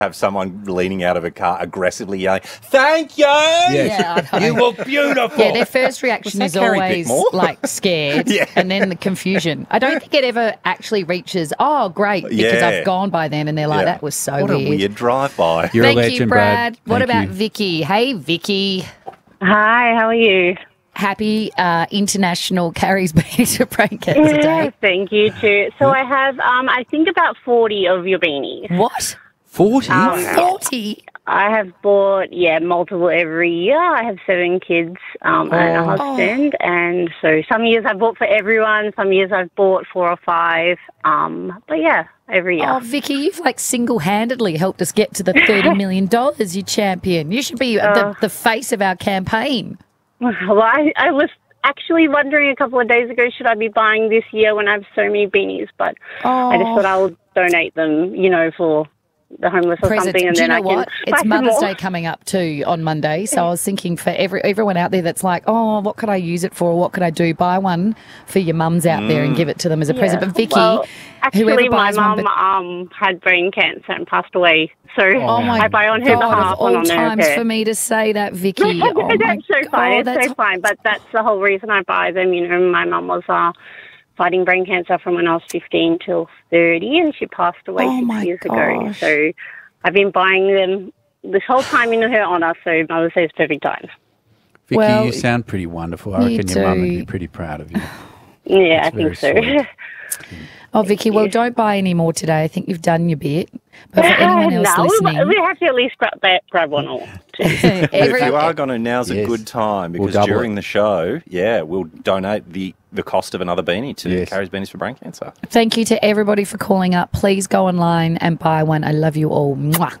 have someone leaning out of a car aggressively yelling, "Thank you! Yeah, I know. You look beautiful!" Yeah, their first reaction is Carrie always Bickmore? like scared Yeah. and then the confusion. I don't think it ever actually reaches, oh, great, because Yeah. I've gone by then and they're like, Yeah. that was so What a weird drive-by. You're Thank a legend, you, Brad. What Thank about you. Vicky? Hey, Vicky. Hi, how are you? Happy International Carrie's Beanies for Brain Cancer Day. Thank you too. So I have, I think about 40 of your beanies. What? 40? 40? I have bought, multiple every year. I have 7 kids and a husband. And so some years I've bought for everyone. Some years I've bought 4 or 5. But yeah, every year. Oh, Vicky, you've like single-handedly helped us get to the $30 million, you champion. You should be the face of our campaign. Well, I was actually wondering a couple of days ago, should I be buying this year when I have so many beanies? But I just thought I'll donate them, for the homeless or something. And Do you then know I can what? buy It's some Mother's more. Day coming up too on Monday. So I was thinking for everyone out there that's like, oh, what could I use it for? What could I do? Buy one for your mums out there and give it to them as a present. But Vicky, Well, whoever actually, my buys one... mum had brain cancer and passed away. So Oh my I buy on her God, behalf of all on her times care. for me to say that, Vicky. Oh my That's so fine. God, It's so fine. But that's the whole reason I buy them. My mum was fighting brain cancer from when I was 15 till 30, and she passed away Oh 6 my years ago. gosh. So I've been buying them this whole time in her honour. So Mother's Day is perfect time. Vicky, Well, you sound pretty wonderful. I you reckon your mum would do. be pretty proud of you. Yeah, That's I think so. very sweet. Oh, Vicky, well, don't buy any more today. I think you've done your bit. But for anyone else no, listening... we have to at least grab one or two. If you are going to, now's a Yes. good time We'll because double during it. the show, we'll donate the cost of another beanie to Yes. Carrie's Beanies for Brain Cancer. Thank you to everybody for calling up. Please go online and buy one. I love you all. Mwah.